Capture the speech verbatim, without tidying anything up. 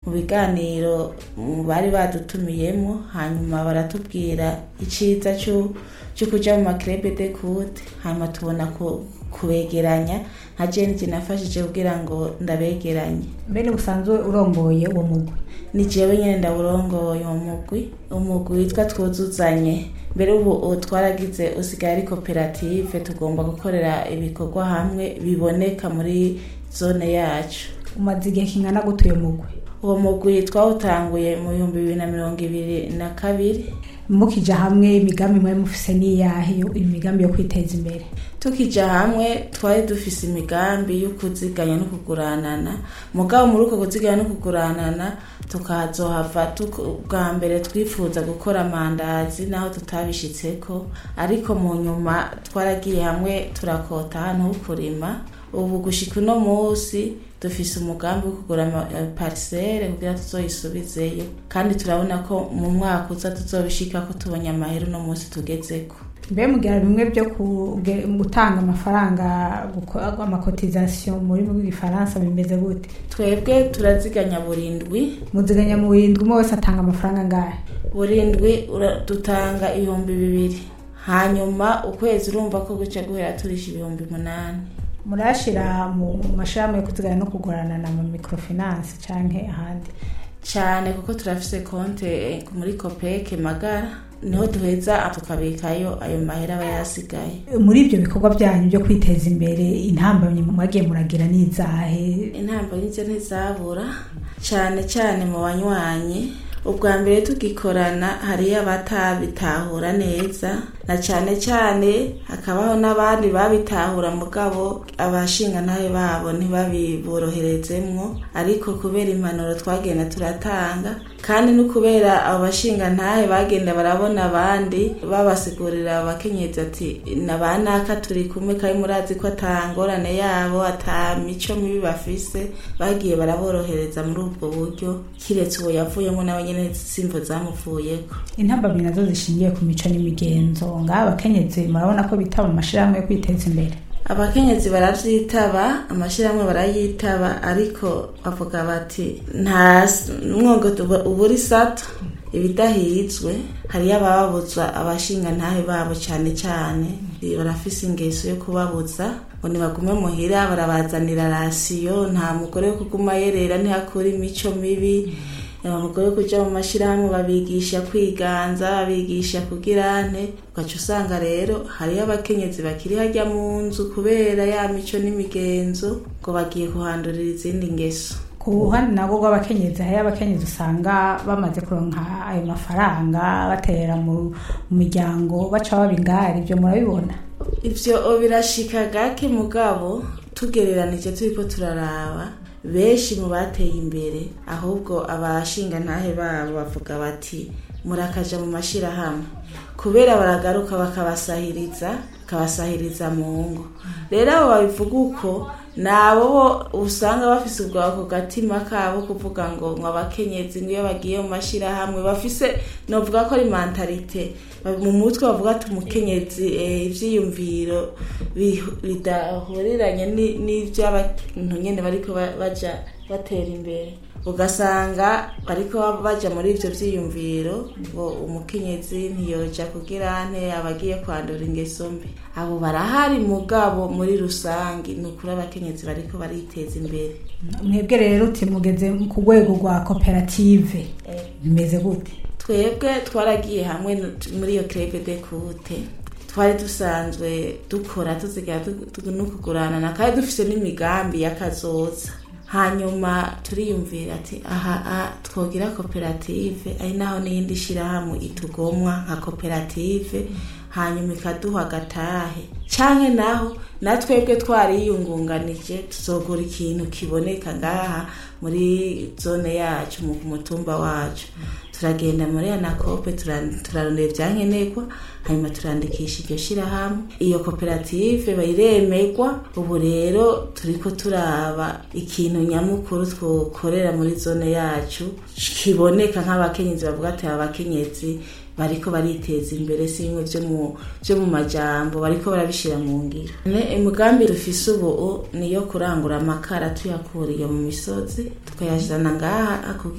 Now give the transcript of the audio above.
mu biganiro bari badutumiyemo, hanyuma baratubwira iciza cyo cyo kuja mu makrebe de kute, hanyuma tubona ko kubegeranya nka jenje nafashije kugira ngo ndabegeranye. Mbene usanzwe uromboye uwo mugwi? Ni jewe nyene ndawurongoye uwo mugwi, umugwi witwa Twuzuzanye. Mbere ubu twaragize usigaye ari koperative, tugomba gukorera ibikorwa hamwe biboneka muri zone yacu. Umaze igihe kingana gute uyo mugwi? Uwo mugwi twawutanguye mu bihumbi bibiri na mirongo ibiri na kabiri. Mukija hamwe imigambi mwe mufise ni yahe imigambi yo kwiteza imbere? Tukija hamwe twari dufise imigambi yo kuziganya no kuguranana, mugabo muri uko kuziganya no kuguranana tukazohava bwa mbere twifuza gukora mandazi naho tutabishitseko, ariko mu nyuma twaragiye hamwe turakota hano kurima. Ubu gushika uno munsi dufise umugambi wo kugura parcelle kugira tuzoyisubizeyo, kandi turabona ko mu mwaka uza tuzobishika ko tubonye amahera no munsi tugezeko. Mbe mugira bimwe byo gutanga amafaranga gukora amakotization muri mu Gifaransa bimeze gute? Twebwe turaziganya burindwi. Muziganya mu burindwi umwe wese atanga amafaranga ngahe? Burindwi dutanga ibihumbi bibiri, hanyuma ukwezi urumva ko guca guhera turisha ibihumbi munani. Murashira mu mashami yo kuziganya no kugorana na mu microfinance canke ahandi? Cyane kuko turafise konte muri Copec Magara, niho duheza tukabikayo ayo mahera bayasigaye. Muri ibyo bikorwa byanyu byo kwiteza imbere intambamye mwagiye muragira nizahe? Intambamye nje ntizabura cyane cyane mu banywanyi. Ubwa mbere tugikorana hari abatabitahura neza, na cyane cyane hakabaho n'abandi babitahura mugabo abashinga ntaye babo ntibabiboroherezemwo, ariko kubera impanuro twagenda turatanga, kandi no kubera abo bashinga ntahe bagenda barabona abandi babasigurira abakenyezi ati nabanaka turi kumwe kai murazi ko atangorane yabo atamico mibi bafise, bagiye baraborohereza muri ubwo buryo, kiretse uwo yavuyemo nawe nyene simvo zamuvuyeko. Intambamye nazo zishingiye ku mico n'imigenzo, ngaho abakenyezi murabona ko bitaba amashirahamwe yo kwiteza imbere? Abakenyezi baravyitaba, amashirahamwe barayitaba, ariko bavuga bati nta mwongo uburi sato ibidahizwe. Hari ababuzwa abashinga ntahe babo cyane cyane, barafise ingeso yo kubabuza ngo nibagume muhira, barabazanira rasiyo, nta mugore wo kuguma yerera ntihakura imico mibi. Abagore kuja mu mashirahamwe babigisha kwiganza, babigisha kugirane, ugaca usanga rero hari abakenyezi bakiri hajya mu nzu kubera ya mico n'imigenzo ngo bagiye kuhandurira izindi ngeso. Ku ruhande nabwo rw'abakenyezi hari abakenyezi usanga bamaze kuronka ayo mafaranga baterera mu miryango baca babingari, ibyo murabibona? Ivyo birashika gake mugabo tugereranije turiko turaraba benshi mu bateye imbere, ahubwo abashinga ntahe babo bavuga bati murakaja mu mashira hamwe, kubera baragaruka bakabasahiriza bakabasahiriza mu ngo. Rero abo babivuga uko nabo usanga bafise ubwako gatima kabo kuvuga ngo abakenyezi niyo bagiye mu mashira hamwe bafise novuga ko ari mentalite mu mutwe, bavuga ati umukenyezi ivyiyumviro bidahuriranye n'ivyo abantu nyene bariko baja batera imbere, ugasanga bariko baja muri ivyo vyiyumviro ngo umukenyezi ntiyoja kugira ante abagiye kwandura ingeso mbi. Abo barahari mugabo muri rusangi nukuri abakenyezi bariko bariteza imbere. Mwebwe rero uti mugeze ku rwego rwa koperative bimeze gute? Twebwe twaragiye hamwe muri iyo crebe de kute, twari dusanzwe dukora tuziga no kugurana, kandi dufise n'imigambi y'akazoza. Hanyuma turiyumvira ati aha twogira koperative, ari naho n'iyindi shirahamwe itugomwa nka koperative, hanyuma ikaduha gatahe canke naho natwebwe twariyungunganije tuzogura ikintu kiboneka ngaha muri zone yacu mu mutumba wacu. Turagenda muri anakope turarondera ivyankenerwa, hanyuma turandikisha iryo shirahamwe, iyo koperative bayiremerwa. Ubu rero turiko turaba ikintu nyamukuru twokorera muri zone yacu kiboneka nk'abakenyezi bavuga ati abakenyezi bariko bariteza imbere, simwe byo mu byo mu majambo bariko barabishira mu ngiro. Ne umugambi dufise ubu niyo kurangura amakara tuyakuriye mu misozi tukayajana ngaha